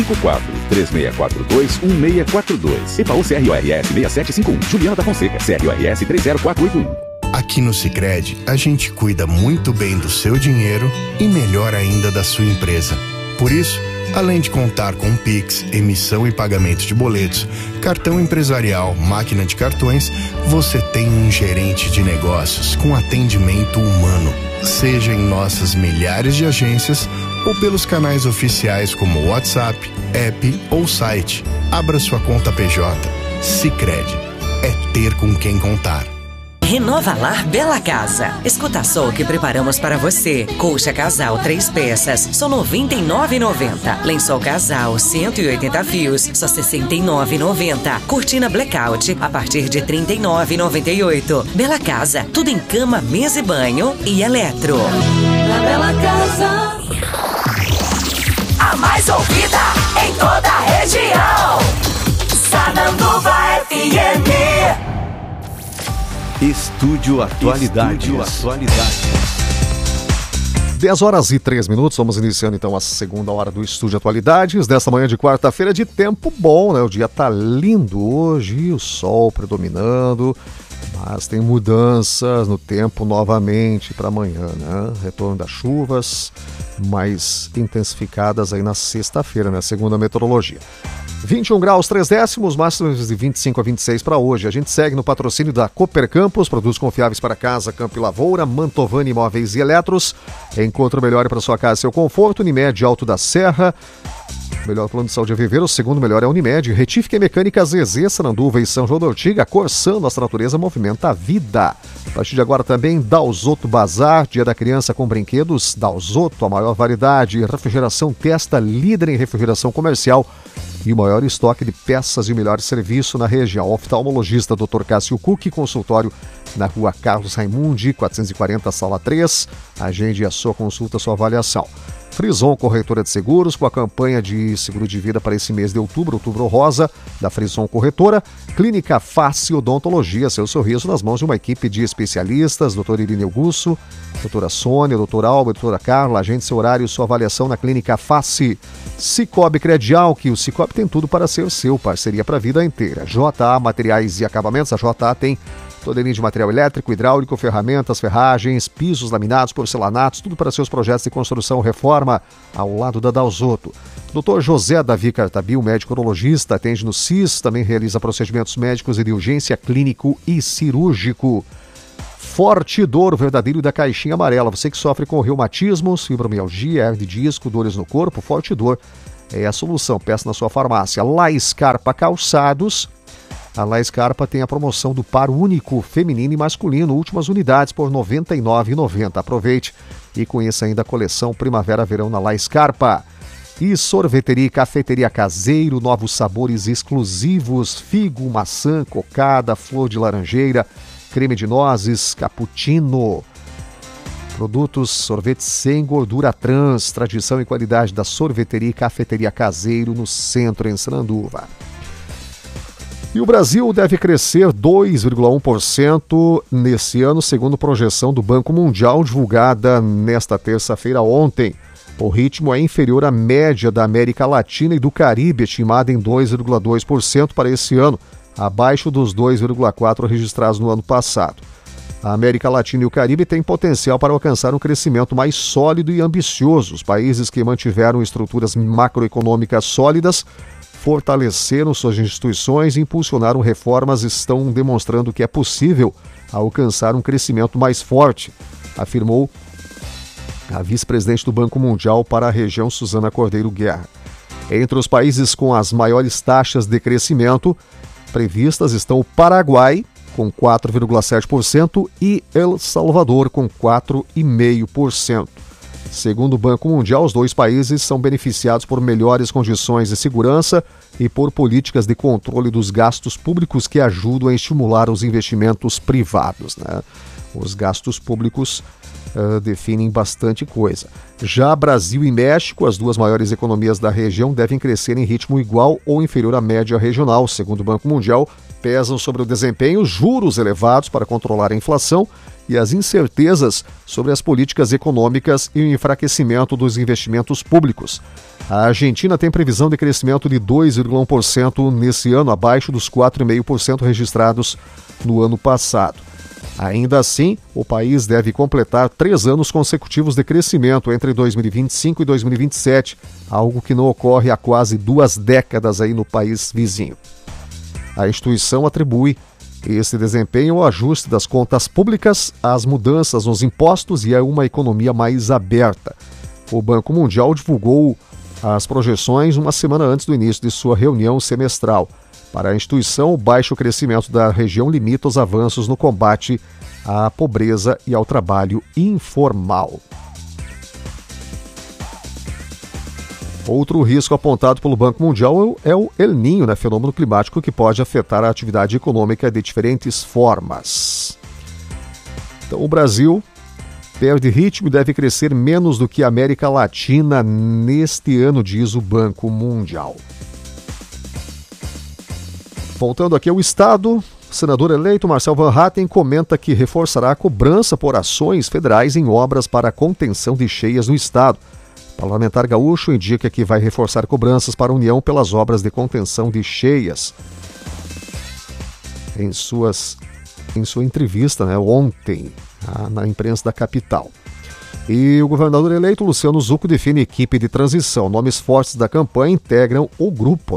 3642-1642. EPAU CRORS 6751. Juliana da Fonseca, CRORS 30481. Aqui no Sicredi, a gente cuida muito bem do seu dinheiro e melhor ainda da sua empresa. Por isso, além de contar com Pix, emissão e pagamento de boletos, cartão empresarial, máquina de cartões, você tem um gerente de negócios com atendimento humano. Seja em nossas milhares de agências ou pelos canais oficiais como WhatsApp, app ou site. Abra sua conta PJ. Sicredi. É ter com quem contar. Renova Lar Bela Casa. Escuta só o que preparamos para você. Colcha casal 3 peças, só R$ 99,90. Lençol casal 180 fios, só R$ 69,90. Cortina blackout a partir de R$ 39,98. Bela Casa, tudo em cama, mesa e banho e eletro. Na Bela Casa, a mais ouvida em toda a região. Sananduva FM. Estúdio Atualidades. 10 horas e 3 minutos, vamos iniciando então a segunda hora do Estúdio Atualidades, desta manhã de quarta-feira de tempo bom, né? O dia tá lindo hoje, o sol predominando, mas tem mudanças no tempo novamente para amanhã, né? Retorno das chuvas mais intensificadas aí na sexta-feira, né? Segundo a meteorologia. 21 graus 3 décimos, máximos de 25 a 26 para hoje. A gente segue no patrocínio da Cooper Campos, produtos confiáveis para casa, campo e lavoura, Mantovani Imóveis e Eletros. Encontre o melhor para sua casa e seu conforto. Unimed Alto da Serra. Melhor plano de saúde a viver, o segundo melhor é a Unimed. Retífica e Mecânica Zezé, Sananduva e São João da Ortiga. Corsã, nossa natureza movimenta a vida. A partir de agora também, Dalzotto Bazar, Dia da Criança com brinquedos. Dalzotto, a maior variedade. Refrigeração Testa, líder em refrigeração comercial. E o maior estoque de peças e o melhor serviço na região. Oftalmologista Dr. Cássio Cucchi, consultório na rua Carlos Raimundi, 440, sala 3. Agende a sua consulta, a sua avaliação. Frison Corretora de Seguros, com a campanha de seguro de vida para esse mês de outubro, Outubro Rosa, da Frison Corretora. Clínica Face Odontologia, seu sorriso nas mãos de uma equipe de especialistas, doutor Irineu Gusso, doutora Sônia, doutor Alba, doutora Carla. Agende seu horário, sua avaliação na Clínica Face. Cicobi Credial, que o Cicobi tem tudo para ser seu, parceria para a vida inteira. JA Materiais e Acabamentos, a JA tem toda a linha de material elétrico, hidráulico, ferramentas, ferragens, pisos, laminados, porcelanatos, tudo para seus projetos de construção, reforma, ao lado da Dalzotto. Dr. José Davi Cartabil, médico urologista, atende no CIS, também realiza procedimentos médicos e de urgência clínico e cirúrgico. Forte Dor, o verdadeiro da caixinha amarela. Você que sofre com reumatismo, fibromialgia, hernia de disco, dores no corpo, Forte Dor é a solução. Peça na sua farmácia. La Scarpa Calçados. A La Scarpa tem a promoção do par único feminino e masculino, últimas unidades por R$ 99,90. Aproveite e conheça ainda a coleção Primavera-Verão na La Scarpa. E Sorveteria e Cafeteria Caseiro, novos sabores exclusivos, figo, maçã, cocada, flor de laranjeira, creme de nozes, cappuccino. Produtos sorvetes sem gordura trans, tradição e qualidade da Sorveteria e Cafeteria Caseiro no centro, em Sananduva. E o Brasil deve crescer 2,1% nesse ano, segundo projeção do Banco Mundial, divulgada nesta terça-feira ontem. O ritmo é inferior à média da América Latina e do Caribe, estimada em 2,2% para esse ano, abaixo dos 2,4% registrados no ano passado. A América Latina e o Caribe têm potencial para alcançar um crescimento mais sólido e ambicioso. Os países que mantiveram estruturas macroeconômicas sólidas, fortaleceram suas instituições e impulsionaram reformas, estão demonstrando que é possível alcançar um crescimento mais forte, afirmou a vice-presidente do Banco Mundial para a região, Suzana Cordeiro Guerra. Entre os países com as maiores taxas de crescimento previstas estão o Paraguai, com 4,7%, e El Salvador, com 4,5%. Segundo o Banco Mundial, os dois países são beneficiados por melhores condições de segurança e por políticas de controle dos gastos públicos que ajudam a estimular os investimentos privados, né? Os gastos públicos definem bastante coisa. Já Brasil e México, as duas maiores economias da região, devem crescer em ritmo igual ou inferior à média regional. Segundo o Banco Mundial, pesam sobre o desempenho juros elevados para controlar a inflação e as incertezas sobre as políticas econômicas e o enfraquecimento dos investimentos públicos. A Argentina tem previsão de crescimento de 2,1% nesse ano, abaixo dos 4,5% registrados no ano passado. Ainda assim, o país deve completar 3 anos consecutivos de crescimento entre 2025 e 2027, algo que não ocorre há quase 2 décadas aí no país vizinho. A instituição atribui esse desempenho ao ajuste das contas públicas, às mudanças nos impostos e a uma economia mais aberta. O Banco Mundial divulgou as projeções uma semana antes do início de sua reunião semestral. Para a instituição, o baixo crescimento da região limita os avanços no combate à pobreza e ao trabalho informal. Outro risco apontado pelo Banco Mundial é o El Niño, fenômeno climático que pode afetar a atividade econômica de diferentes formas. Então, o Brasil perde ritmo e deve crescer menos do que a América Latina neste ano, diz o Banco Mundial. Voltando aqui ao Estado, o senador eleito Marcel Van Hatten comenta que reforçará a cobrança por ações federais em obras para a contenção de cheias no Estado. O parlamentar gaúcho indica que vai reforçar cobranças para a União pelas obras de contenção de cheias. Em sua entrevista ontem, na imprensa da capital. E o governador eleito Luciano Zucco define equipe de transição. Nomes fortes da campanha integram o grupo,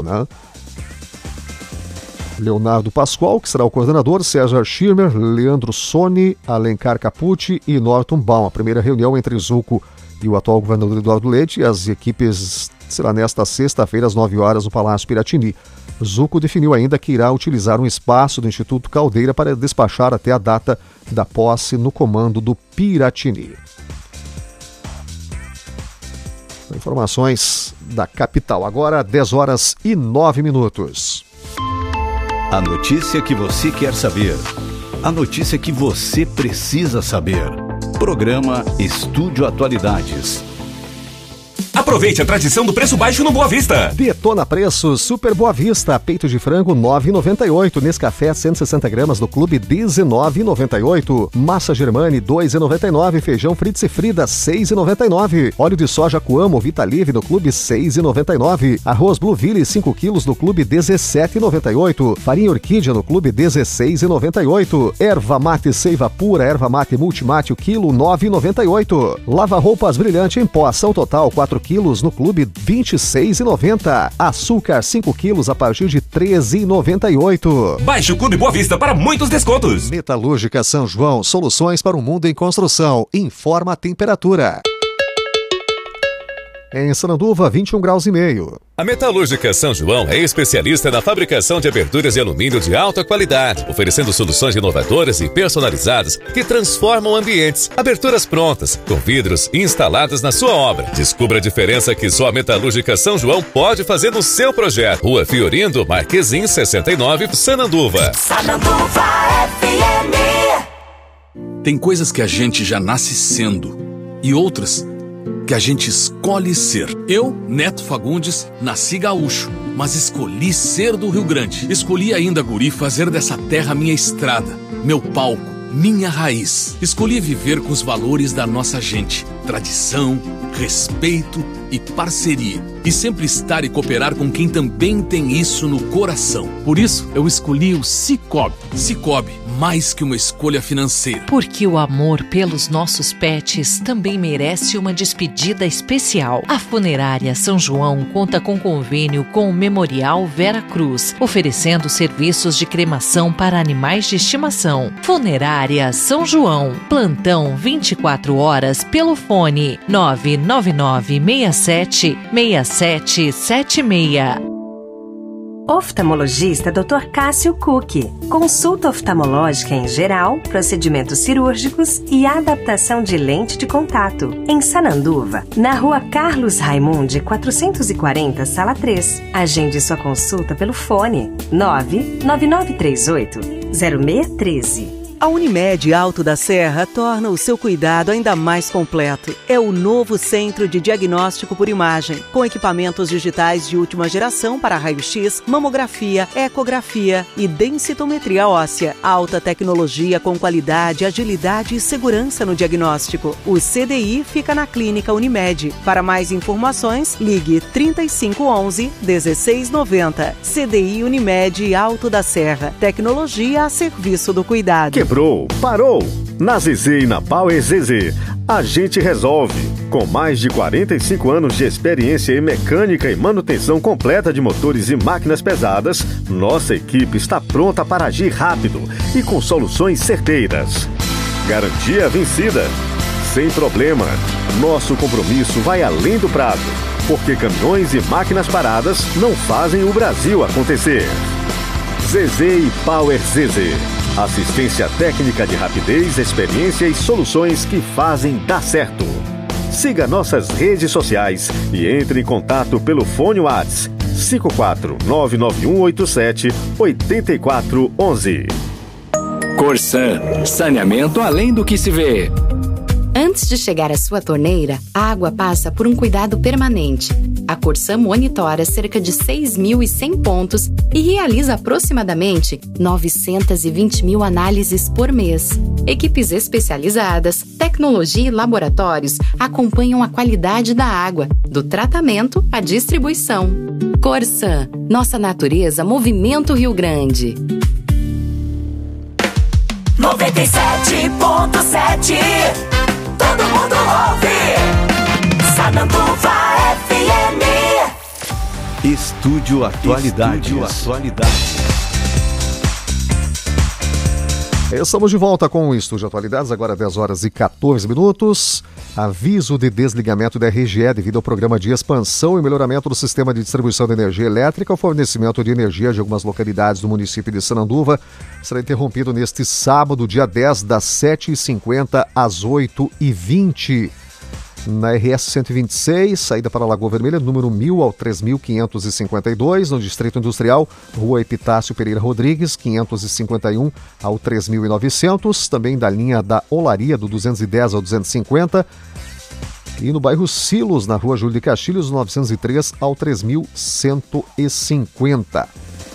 Leonardo Pascoal, que será o coordenador, César Schirmer, Leandro Soni, Alencar Capucci e Norton Baum. A primeira reunião entre Zucco e o atual governador Eduardo Leite e as equipes será nesta sexta-feira às 9 horas no Palácio Piratini. Zucco definiu ainda que irá utilizar um espaço do Instituto Caldeira para despachar até a data da posse no comando do Piratini. Informações da capital. Agora, 10h09. A notícia que você quer saber. A notícia que você precisa saber. Programa Estúdio Atualidades. Aproveite a tradição do preço baixo no Boa Vista. Detona preço Super Boa Vista. Peito de frango R$ 9,98. Nescafé 160 gramas do Clube R$ 19,98. Massa Germani R$ 2,99. Feijão Fritz e Frida R$ 6,99. Óleo de soja Coamo Vitalive no Clube R$ 6,99. Arroz Blueville 5 quilos no Clube R$ 17,98. Farinha Orquídea no Clube R$ 16,98. Erva Mate Seiva Pura, Erva Mate Multimate o quilo R$ 9,98. Lava roupas Brilhante em pó, ação total 4 quilos no Clube R$ 26,90. Açúcar 5 quilos a partir de R$ 13,98. Baixe o Clube Boa Vista para muitos descontos. Metalúrgica São João, soluções para o mundo em construção. Informa a temperatura. Em Sananduva, 21,5 graus. A Metalúrgica São João é especialista na fabricação de aberturas de alumínio de alta qualidade, oferecendo soluções inovadoras e personalizadas que transformam ambientes. Aberturas prontas, com vidros instalados na sua obra. Descubra a diferença que só a Metalúrgica São João pode fazer no seu projeto. Rua Fiorindo, Marquesim 69, Sananduva. Sananduva FM. Tem coisas que a gente já nasce sendo e outras que a gente escolhe ser. Eu, Neto Fagundes, nasci gaúcho, mas escolhi ser do Rio Grande. Escolhi ainda, guri, fazer dessa terra minha estrada, meu palco, minha raiz. Escolhi viver com os valores da nossa gente, tradição, respeito e parceria. E sempre estar e cooperar com quem também tem isso no coração. Por isso, eu escolhi o Cicobi. Cicobi, mais que uma escolha financeira. Porque o amor pelos nossos pets também merece uma despedida especial. A Funerária São João conta com convênio com o Memorial Vera Cruz, oferecendo serviços de cremação para animais de estimação. Funerária São João. Plantão 24 horas pelo fone 999676776. Oftalmologista Dr. Cássio Cook. Consulta oftalmológica em geral, procedimentos cirúrgicos e adaptação de lente de contato. Em Sananduva, na rua Carlos Raimundi, 440, sala 3. Agende sua consulta pelo fone 99938-0613. A Unimed Alto da Serra torna o seu cuidado ainda mais completo. É o novo centro de diagnóstico por imagem, com equipamentos digitais de última geração para raio-x, mamografia, ecografia e densitometria óssea. Alta tecnologia com qualidade, agilidade e segurança no diagnóstico. O CDI fica na Clínica Unimed. Para mais informações, ligue 3511-1690. CDI Unimed Alto da Serra. Tecnologia a serviço do cuidado. Quebrou, parou. Na ZZ e na Power ZZ, a gente resolve. Com mais de 45 anos de experiência em mecânica e manutenção completa de motores e máquinas pesadas, nossa equipe está pronta para agir rápido e com soluções certeiras. Garantia vencida. Sem problema. Nosso compromisso vai além do prazo, porque caminhões e máquinas paradas não fazem o Brasil acontecer. ZZ e Power ZZ. Assistência técnica de rapidez, experiência e soluções que fazem dar certo. Siga nossas redes sociais e entre em contato pelo fone WhatsApp 54-99187-8411. Corsan, saneamento além do que se vê. Antes de chegar à sua torneira, a água passa por um cuidado permanente. A Corsan monitora cerca de 6.100 pontos e realiza aproximadamente 920 mil análises por mês. Equipes especializadas, tecnologia e laboratórios acompanham a qualidade da água, do tratamento à distribuição. Corsan, nossa natureza, Movimento Rio Grande. 97.7. Todo mundo ouve. Sananduva FM. Estúdio Atualidades. Estamos de volta com o Estúdio Atualidades, agora 10 horas e 14 minutos. Aviso de desligamento da RGE devido ao programa de expansão e melhoramento do sistema de distribuição de energia elétrica. O fornecimento de energia de algumas localidades do município de Sananduva será interrompido neste sábado, dia 10, das 7h50 às 8h20. Na RS 126, saída para a Lagoa Vermelha, número 1000 ao 3552, no Distrito Industrial, Rua Epitácio Pereira Rodrigues, 551 ao 3900, também da linha da Olaria, do 210 ao 250, e no bairro Silos, na Rua Júlio de Castilhos, 903 ao 3150.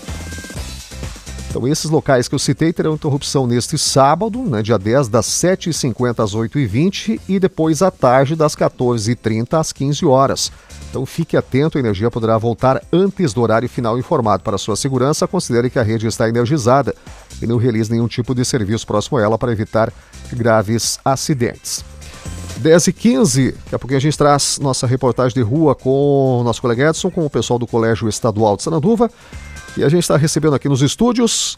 Então, esses locais que eu citei terão interrupção neste sábado, dia 10, das 7h50 às 8h20 e depois à tarde, das 14h30 às 15 horas. Então, fique atento, a energia poderá voltar antes do horário final informado. Para sua segurança, considere que a rede está energizada e não realize nenhum tipo de serviço próximo a ela para evitar graves acidentes. 10h15, daqui a pouquinho a gente traz nossa reportagem de rua com o nosso colega Edson, com o pessoal do Colégio Estadual de Sananduva. E a gente está recebendo aqui nos estúdios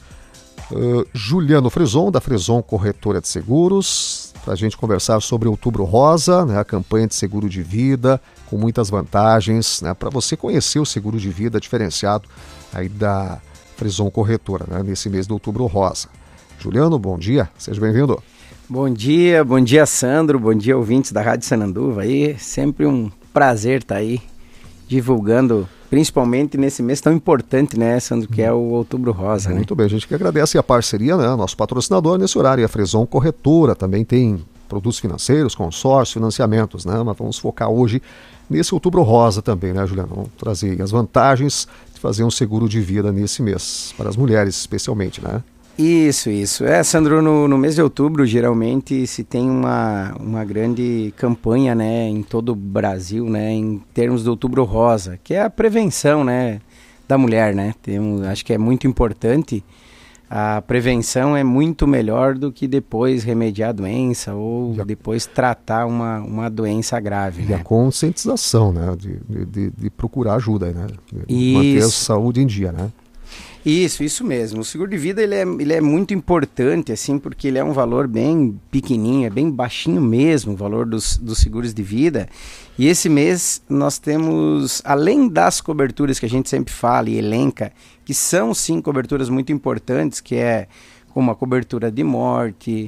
Juliano Frison, da Frison Corretora de Seguros, para a gente conversar sobre Outubro Rosa, a campanha de seguro de vida, com muitas vantagens, para você conhecer o seguro de vida diferenciado aí da Frison Corretora, nesse mês de Outubro Rosa. Juliano, bom dia, seja bem-vindo. Bom dia Sandro, bom dia ouvintes da Rádio Sananduva aí, sempre um prazer estar aí divulgando, principalmente nesse mês tão importante, Sandro, que é o Outubro Rosa. Muito bem, a gente que agradece a parceria, nosso patrocinador nesse horário, a Frison Corretora, também tem produtos financeiros, consórcios, financiamentos, mas vamos focar hoje nesse Outubro Rosa também, Juliano? Vamos trazer as vantagens de fazer um seguro de vida nesse mês, para as mulheres especialmente, Isso. Sandro, no mês de outubro, geralmente se tem uma grande campanha, em todo o Brasil, em termos do Outubro Rosa, que é a prevenção, da mulher, acho que é muito importante. A prevenção é muito melhor do que depois remediar a doença ou depois tratar uma doença grave. E a conscientização, de procurar ajuda, de manter a saúde em dia, Isso mesmo. O seguro de vida ele é muito importante, assim, porque ele é um valor bem pequenininho, é bem baixinho mesmo o valor dos seguros de vida. E esse mês nós temos, além das coberturas que a gente sempre fala e elenca, que são sim coberturas muito importantes, que é como a cobertura de morte,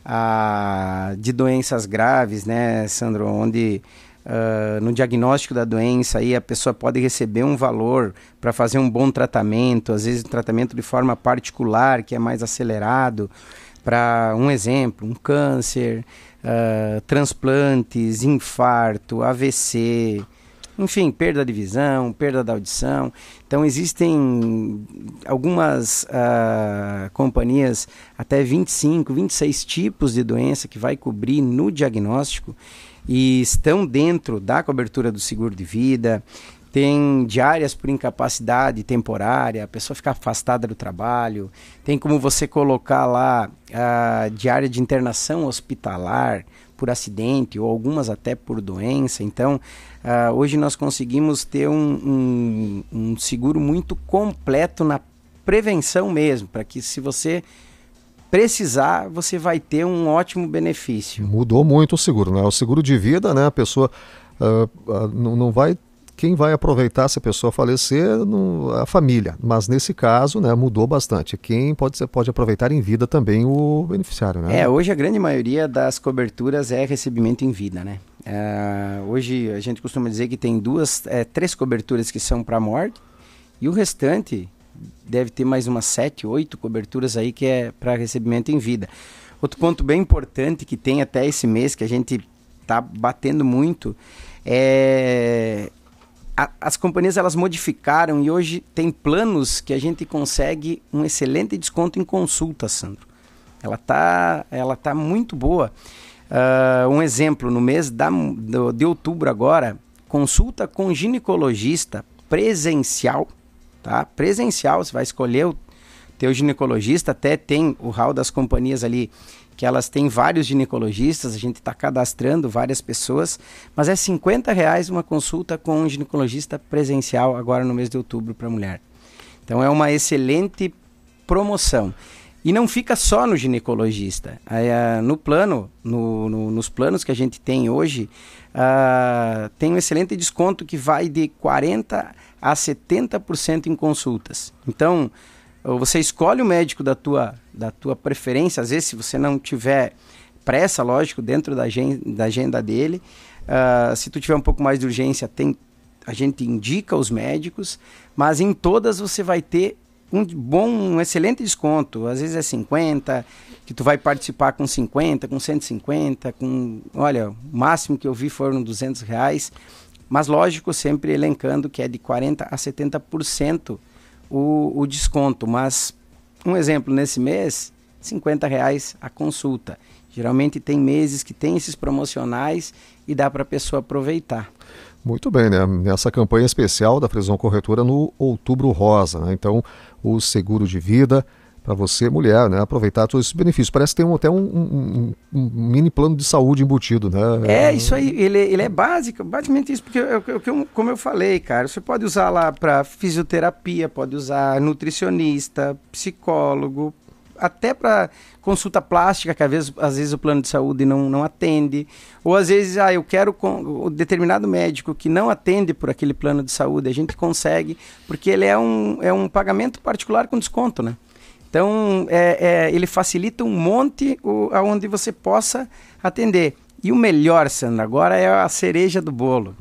de doenças graves, Sandro, onde no diagnóstico da doença aí a pessoa pode receber um valor para fazer um bom tratamento, às vezes um tratamento de forma particular, que é mais acelerado. para um exemplo, um câncer, transplantes, infarto, AVC, enfim, perda de visão, perda da audição. Então existem algumas companhias, até 25, 26 tipos de doença que vai cobrir no diagnóstico e estão dentro da cobertura do seguro de vida. Tem diárias por incapacidade temporária, a pessoa fica afastada do trabalho. Tem como você colocar lá a diária de internação hospitalar por acidente ou algumas até por doença. Então, hoje nós conseguimos ter um seguro muito completo na prevenção mesmo, para que se você precisar, você vai ter um ótimo benefício. Mudou muito o seguro, né? O seguro de vida, né? A pessoa não vai... Quem vai aproveitar se a pessoa falecer, a família. Mas nesse caso, né, mudou bastante. Quem pode aproveitar em vida também o beneficiário, né? Hoje a grande maioria das coberturas é recebimento em vida, né? Hoje a gente costuma dizer que tem 3 coberturas que são para morte e o restante deve ter mais umas 7, 8 coberturas aí que é para recebimento em vida. Outro ponto bem importante que tem até esse mês, que a gente está batendo muito, as companhias elas modificaram e hoje tem planos que a gente consegue um excelente desconto em consulta, Sandro. Ela tá muito boa. Um exemplo, no mês de outubro agora, consulta com ginecologista presencial, tá? Presencial, você vai escolher o teu ginecologista, até tem o hall das companhias ali, que elas têm vários ginecologistas, a gente está cadastrando várias pessoas, mas é R$50 uma consulta com um ginecologista presencial agora no mês de outubro para mulher. Então é uma excelente promoção. E não fica só no ginecologista. No plano, nos planos que a gente tem hoje, tem um excelente desconto que vai de 40% a 70% em consultas. Então, você escolhe o médico da tua preferência, às vezes se você não tiver pressa, lógico, dentro da agenda dele. Se tu tiver um pouco mais de urgência, a gente indica os médicos, mas em todas você vai ter um excelente desconto. Às vezes é 50, que tu vai participar com 50, com 150, olha, o máximo que eu vi foram R$200, mas lógico, sempre elencando que é de 40% a 70% o desconto, mas um exemplo, nesse mês, R$50 a consulta. Geralmente tem meses que tem esses promocionais e dá para a pessoa aproveitar. Muito bem, né? Nessa campanha especial da Frisão Corretora no Outubro Rosa, né? Então, o seguro de vida para você, mulher, né? Aproveitar todos esses benefícios. Parece que tem até um mini plano de saúde embutido, né? Isso aí, ele é basicamente isso, porque como eu falei, cara, você pode usar lá para fisioterapia, pode usar nutricionista, psicólogo, até para consulta plástica, que às vezes o plano de saúde não atende, ou às vezes eu quero o determinado médico que não atende por aquele plano de saúde, a gente consegue, porque ele é um pagamento particular com desconto, né? Então, ele facilita um monte aonde você possa atender. E o melhor, Sandro, agora é a cereja do bolo.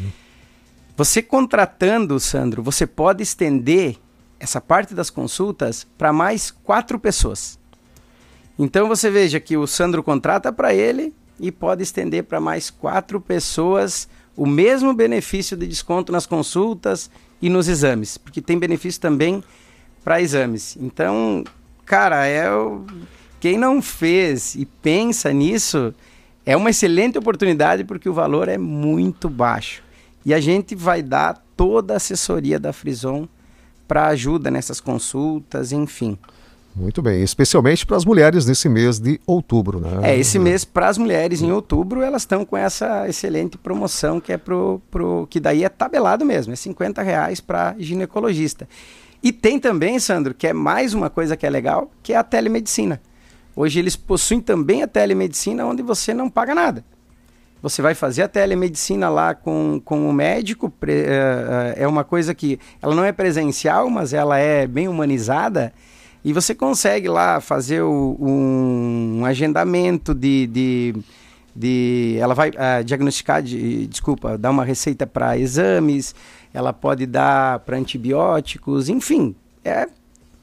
Você contratando, Sandro, você pode estender essa parte das consultas para mais 4 pessoas. Então, você veja que o Sandro contrata para ele e pode estender para mais 4 pessoas o mesmo benefício de desconto nas consultas e nos exames, porque tem benefício também para exames. Então, cara, quem não fez e pensa nisso, é uma excelente oportunidade porque o valor é muito baixo. E a gente vai dar toda a assessoria da Frison para ajuda nessas consultas, enfim. Muito bem, especialmente para as mulheres nesse mês de outubro, né? Esse mês para as mulheres em outubro, elas estão com essa excelente promoção que é que daí é tabelado mesmo, é R$50 para ginecologista. E tem também, Sandro, que é mais uma coisa que é legal, que é a telemedicina. Hoje eles possuem também a telemedicina onde você não paga nada. Você vai fazer a telemedicina lá com o médico, é uma coisa que ela não é presencial, mas ela é bem humanizada, e você consegue lá fazer um agendamento ela vai diagnosticar, dar uma receita para exames, ela pode dar para antibióticos, enfim, é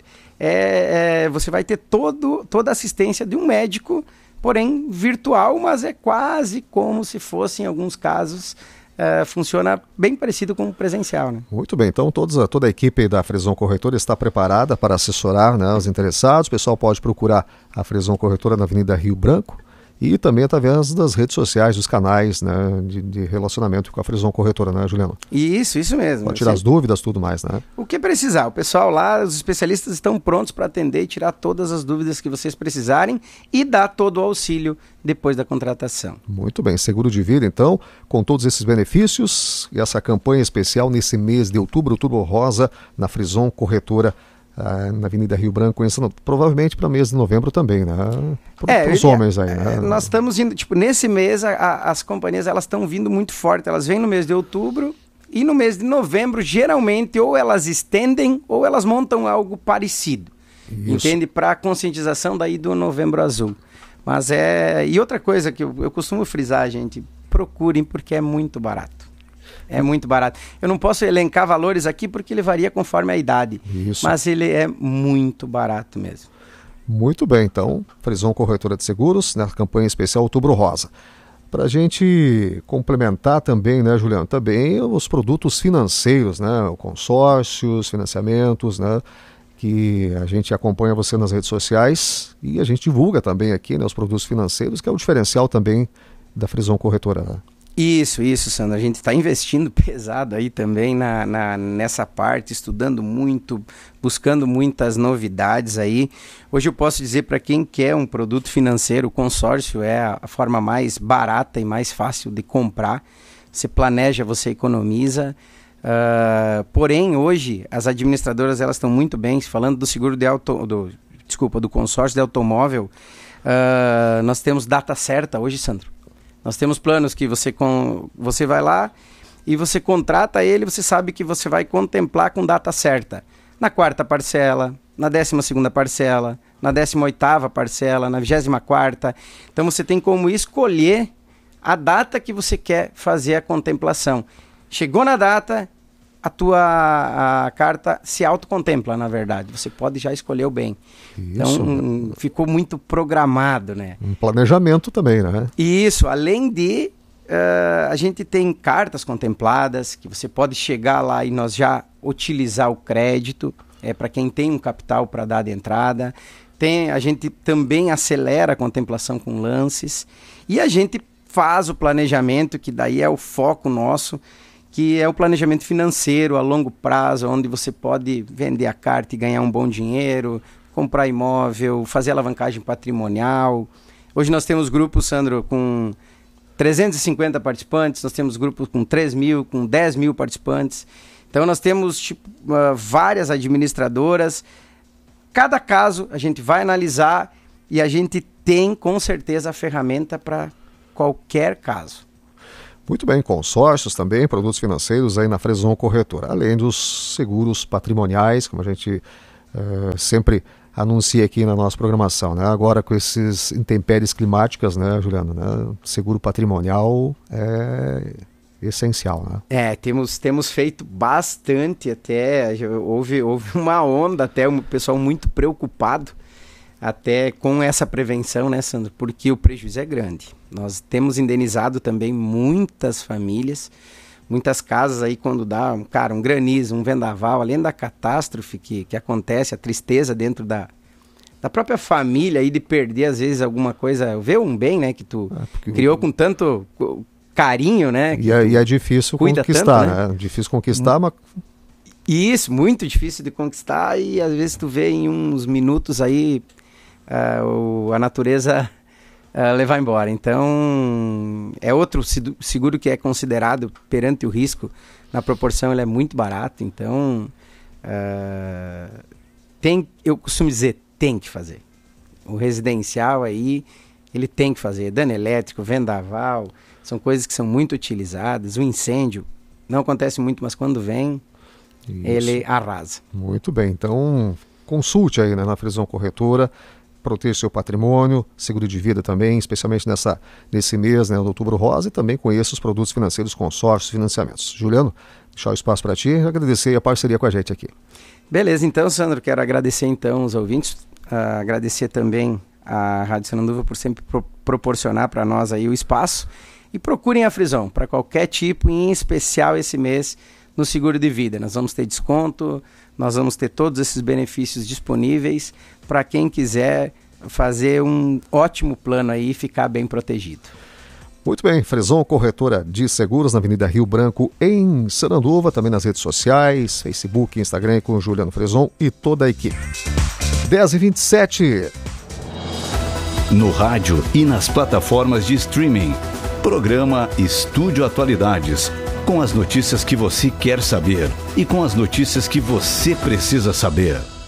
você vai ter toda a assistência de um médico, porém virtual, mas é quase como se fosse, em alguns casos, funciona bem parecido com o presencial, né? Muito bem, então toda a equipe da Frison Corretora está preparada para assessorar, né, os interessados. O pessoal pode procurar a Frison Corretora na Avenida Rio Branco e também através das redes sociais, dos canais, né, de relacionamento com a Frison Corretora, né, Juliano? Isso mesmo. Pode tirar as dúvidas, tudo mais, né? O que precisar, o pessoal lá, os especialistas estão prontos para atender e tirar todas as dúvidas que vocês precisarem e dar todo o auxílio depois da contratação. Muito bem, seguro de vida então, com todos esses benefícios e essa campanha especial nesse mês de outubro rosa, na Frison Corretora, na Avenida Rio Branco, provavelmente para o mês de novembro também, né? Para os homens aí, né? Nós estamos indo, nesse mês as companhias elas estão vindo muito forte, elas vêm no mês de outubro e no mês de novembro, geralmente, ou elas estendem ou elas montam algo parecido. Isso. Entende? Para a conscientização daí do Novembro Azul. Mas e outra coisa que eu costumo frisar, gente, procurem porque é muito barato. É muito barato. Eu não posso elencar valores aqui porque ele varia conforme a idade. Isso. Mas ele é muito barato mesmo. Muito bem, então, Frison Corretora de Seguros, na campanha especial Outubro Rosa. Para a gente complementar também, né, Juliano, também os produtos financeiros, né, consórcios, financiamentos, né, que a gente acompanha você nas redes sociais e a gente divulga também aqui, né, os produtos financeiros, que é o diferencial também da Frison Corretora, né? Isso, Sandro. A gente está investindo pesado aí também nessa parte, estudando muito, buscando muitas novidades aí. Hoje eu posso dizer para quem quer um produto financeiro, o consórcio é a forma mais barata e mais fácil de comprar. Você planeja, você economiza. Porém, hoje, as administradoras elas estão muito bem, falando do seguro do consórcio de automóvel, nós temos data certa hoje, Sandro. Nós temos planos que você vai lá e você contrata ele, você sabe que você vai contemplar com data certa. Na 4ª parcela, na 12ª parcela, na 18ª parcela, na 24ª. Então você tem como escolher a data que você quer fazer a contemplação. Chegou na data, a carta se autocontempla, na verdade. Você pode já escolher o bem. Isso. Então, ficou muito programado, né? Um planejamento também, né? Isso. Além de, a gente tem cartas contempladas, que você pode chegar lá e nós já utilizar o crédito, para quem tem um capital para dar de entrada. A gente também acelera a contemplação com lances. E a gente faz o planejamento, que daí é o foco nosso, que é o planejamento financeiro a longo prazo, onde você pode vender a carta e ganhar um bom dinheiro, comprar imóvel, fazer alavancagem patrimonial. Hoje nós temos grupos, Sandro, com 350 participantes, nós temos grupos com 3 mil, com 10 mil participantes. Então nós temos várias administradoras. Cada caso a gente vai analisar e a gente tem com certeza a ferramenta para qualquer caso. Muito bem, consórcios também, produtos financeiros aí na Frison Corretora, além dos seguros patrimoniais, como a gente sempre anuncia aqui na nossa programação, né? Agora com esses intempéries climáticas, né, Juliano, né? Seguro patrimonial é essencial, né? Temos feito bastante até, houve uma onda até, o pessoal muito preocupado até com essa prevenção, né, Sandro? Porque o prejuízo é grande. Nós temos indenizado também muitas famílias, muitas casas aí quando dá, um granizo, um vendaval, além da catástrofe que acontece, a tristeza dentro da própria família aí de perder às vezes alguma coisa, ver um bem, né, que tu criou com tanto carinho, né? E é difícil conquistar, tanto, né? Difícil conquistar, mas... Isso, muito difícil de conquistar e às vezes tu vê em uns minutos aí a natureza levar embora. Então, é outro seguro que é considerado perante o risco, na proporção ele é muito barato, então eu costumo dizer, tem que fazer. O residencial aí, ele tem que fazer. Dano elétrico, vendaval, são coisas que são muito utilizadas. O incêndio não acontece muito, mas quando vem, ele arrasa. Muito bem, então consulte aí, né, na Frison Corretora, proteja seu patrimônio, seguro de vida também, especialmente nesse mês, né, do Outubro Rosa, e também conheça os produtos financeiros, consórcios, financiamentos. Juliano, deixar o espaço para ti e agradecer a parceria com a gente aqui. Beleza, então, Sandro, quero agradecer então os ouvintes, agradecer também a Rádio Sananduva por sempre proporcionar para nós aí o espaço, e procurem a Frisão para qualquer tipo, em especial esse mês no seguro de vida. Nós vamos ter desconto, nós vamos ter todos esses benefícios disponíveis para quem quiser fazer um ótimo plano aí e ficar bem protegido. Muito bem, Frisão, corretora de seguros na Avenida Rio Branco, em Sananduva, também nas redes sociais, Facebook, Instagram, com o Juliano Frisão e toda a equipe. 10h27. No rádio e nas plataformas de streaming. Programa Estúdio Atualidades. Com as notícias que você quer saber e com as notícias que você precisa saber.